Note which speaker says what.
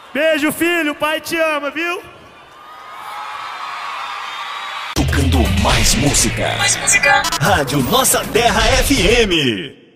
Speaker 1: Beijo, filho, o pai te ama, viu?
Speaker 2: Tocando mais música. Mais música. Rádio Nossa Terra FM.